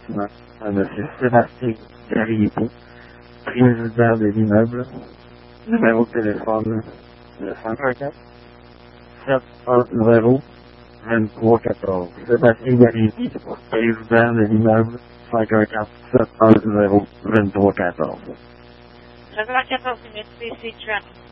avertissement à M. Sébastien Garriété, président de l'immeuble, numéro de téléphone 914 710 2314. Sébastien Garriété, président de l'immeuble 514 710 2314. 94 minutes, CC Trump.